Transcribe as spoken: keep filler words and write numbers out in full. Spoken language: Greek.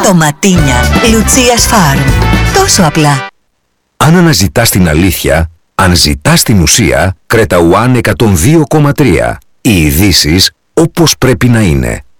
Ντοματίνια Λουτσίας Φάρμ. Τόσο απλά. Αν αναζητάς την αλήθεια, αν ζητάς την ουσία, Κρέτα One εκατόν δύο κόμμα τρία. Οι ειδήσεις όπως πρέπει να είναι.